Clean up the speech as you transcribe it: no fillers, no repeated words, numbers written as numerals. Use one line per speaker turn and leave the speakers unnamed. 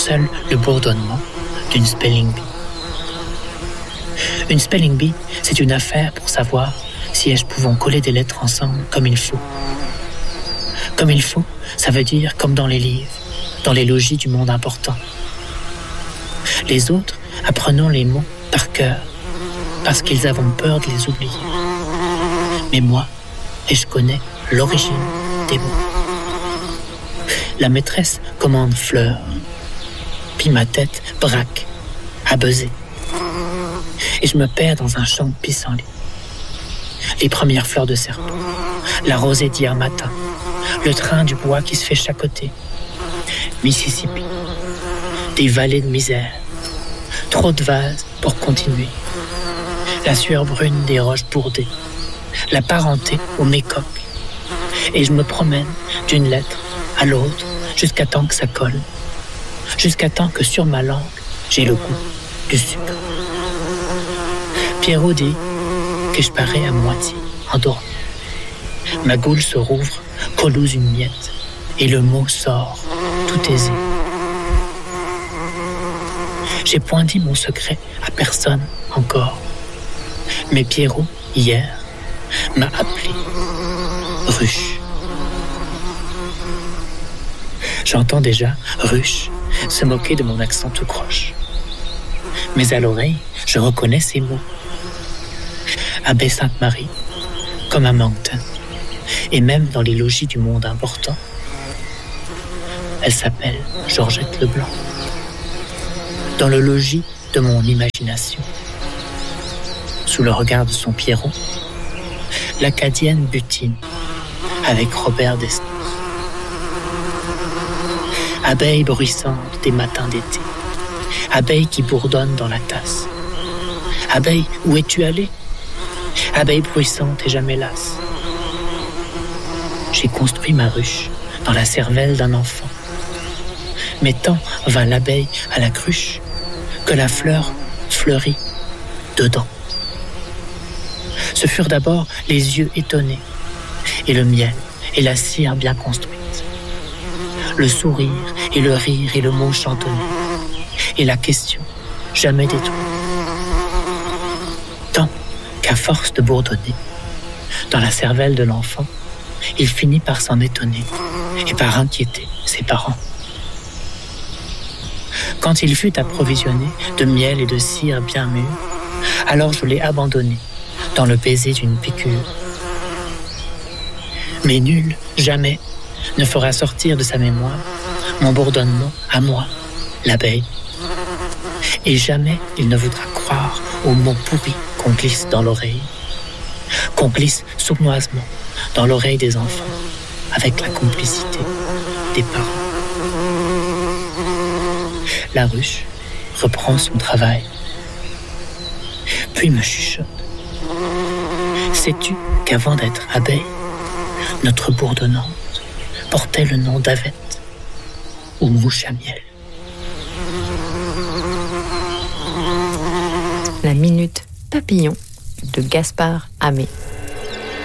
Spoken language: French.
seul le bourdonnement d'une spelling bee. Une spelling bee, c'est une affaire pour savoir si elles pouvons coller des lettres ensemble comme il faut. Comme il faut, ça veut dire comme dans les livres, dans les logis du monde important. Les autres, apprenons les mots par cœur, parce qu'ils avons peur de les oublier. Mais moi, et je connais l'origine des mots. La maîtresse commande fleurs, puis ma tête braque, à buzzer. Et je me perds dans un champ de pissenlit. Les premières fleurs de serpent, la rosée d'hier matin, le train du bois qui se fait chacoter, Mississippi, des vallées de misère, trop de vases pour continuer, la sueur brune des roches bourdées, la parenté au mécoque. Et je me promène d'une lettre à l'autre jusqu'à temps que ça colle, jusqu'à temps que sur ma langue, j'ai le goût du sucre. Pierrot dit que je parais à moitié endormi. Ma goule se rouvre, collouse une miette, et le mot sort, tout aisé. J'ai point dit mon secret à personne encore. Mais Pierrot, hier, m'a appelé Ruche. J'entends déjà Ruche se moquer de mon accent tout croche. Mais à l'oreille, je reconnais ces mots. À Baie-Sainte-Marie, comme à Moncton, et même dans les logis du monde important. Elle s'appelle Georgette Leblanc. Dans le logis de mon imagination, sous le regard de son Pierrot, l'Acadienne butine avec Robert Desnos. Abeille bruissante des matins d'été, abeille qui bourdonne dans la tasse. Abeille, où es-tu allée? Abeille bruissante et jamais lasse. J'ai construit ma ruche dans la cervelle d'un enfant. Mais tant vint l'abeille à la cruche que la fleur fleurit dedans. Ce furent d'abord les yeux étonnés, et le miel et la cire bien construite, le sourire et le rire et le mot chantonné, et la question jamais détournée. Tant qu'à force de bourdonner, dans la cervelle de l'enfant, il finit par s'en étonner et par inquiéter ses parents. Quand il fut approvisionné de miel et de cire bien mûre, alors je l'ai abandonné dans le baiser d'une piqûre. Mais nul, jamais, ne fera sortir de sa mémoire mon bourdonnement à moi, l'abeille. Et jamais il ne voudra croire aux mots pourris qu'on glisse dans l'oreille, qu'on glisse sournoisement dans l'oreille des enfants, avec la complicité des parents. La ruche reprend son travail, puis me chuchote. Sais-tu qu'avant d'être abeille, notre bourdonnante portait le nom d'avette ou mouche à miel?
La minute papillon de Gaspard Hamé.